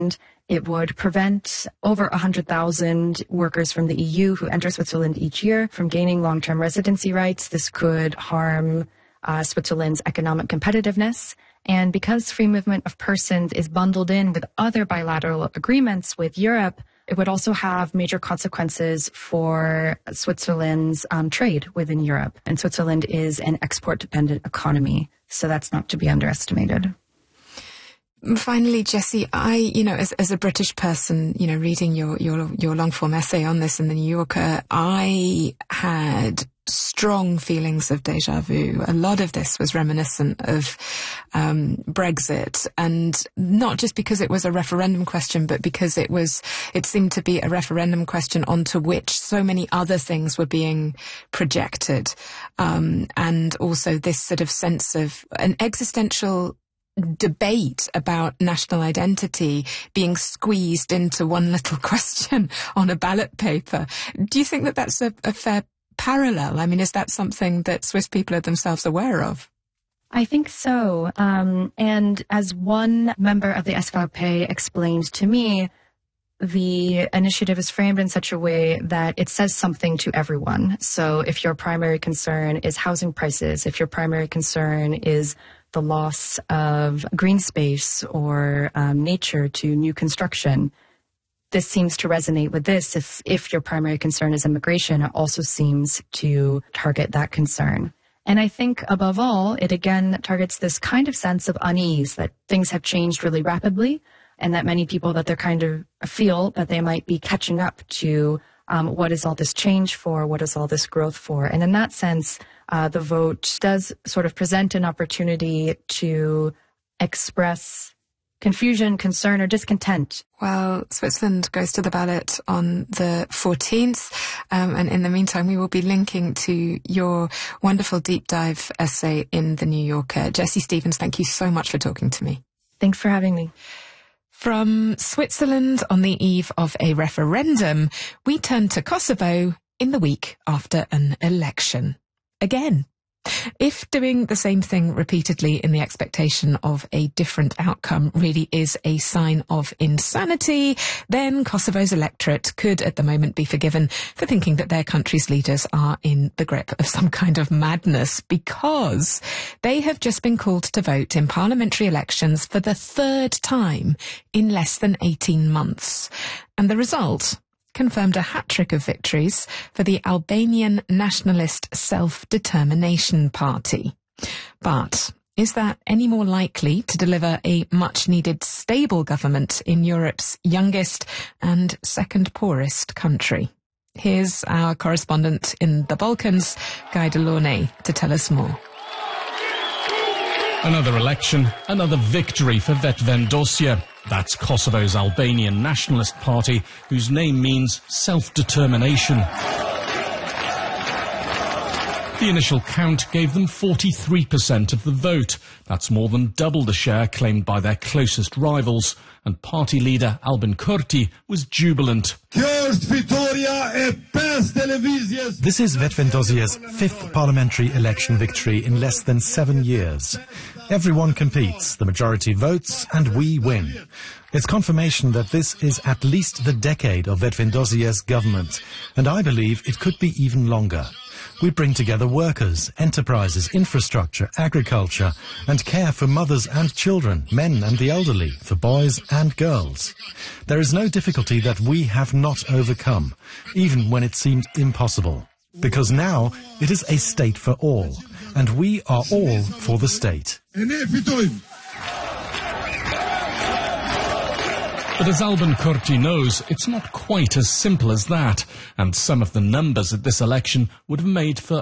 It would prevent over 100,000 workers from the EU who enter Switzerland each year from gaining long-term residency rights. This could harm Switzerland's economic competitiveness. And because free movement of persons is bundled in with other bilateral agreements with Europe, it would also have major consequences for Switzerland's trade within Europe. And Switzerland is an export-dependent economy, so that's not to be underestimated. Finally, Jessie, as a British person, reading your long-form essay on this in the New Yorker, I had strong feelings of déjà vu. A lot of this was reminiscent of Brexit, and not just because it was a referendum question, but because it seemed to be a referendum question onto which so many other things were being projected, and also this sort of sense of an existential debate about national identity being squeezed into one little question on a ballot paper. Do you think that that's a fair parallel? I mean, is that something that Swiss people are themselves aware of? I think so. And as one member of the SVP explained to me, the initiative is framed in such a way that it says something to everyone. So if your primary concern is housing prices, if your primary concern is the loss of green space or nature to new construction, this seems to resonate with this. If your primary concern is immigration, it also seems to target that concern. And I think above all, it again targets this kind of sense of unease that things have changed really rapidly, and that many people that they're kind of feel that they might be catching up to what is all this change for, what is all this growth for. And in that sense, the vote does sort of present an opportunity to express confusion, concern, or discontent. Well, Switzerland goes to the ballot on the 14th, and in the meantime, we will be linking to your wonderful deep dive essay in The New Yorker. Jessie Stephens, thank you so much for talking to me. Thanks for having me. From Switzerland on the eve of a referendum, we turn to Kosovo in the week after an election. Again. If doing the same thing repeatedly in the expectation of a different outcome really is a sign of insanity, then Kosovo's electorate could at the moment be forgiven for thinking that their country's leaders are in the grip of some kind of madness, because they have just been called to vote in parliamentary elections for the third time in less than 18 months. And the result confirmed a hat-trick of victories for the Albanian Nationalist Self-Determination Party. But is that any more likely to deliver a much-needed stable government in Europe's youngest and second poorest country? Here's our correspondent in the Balkans, Guy Delaunay, to tell us more. Another election, another victory for Vetëvendosje. That's Kosovo's Albanian Nationalist Party, whose name means self-determination. The initial count gave them 43% of the vote. That's more than double the share claimed by their closest rivals. And party leader Albin Kurti was jubilant. This is Vetëvendosje's fifth parliamentary election victory in less than 7 years. Everyone competes, the majority votes, and we win. It's confirmation that this is at least the decade of Vetëvendosje's government, and I believe it could be even longer. We bring together workers, enterprises, infrastructure, agriculture, and care for mothers and children, men and the elderly, for boys and girls. There is no difficulty that we have not overcome, even when it seemed impossible. Because now it is a state for all, and we are all for the state. But as Albin Kurti knows, it's not quite as simple as that, and some of the numbers at this election would have made for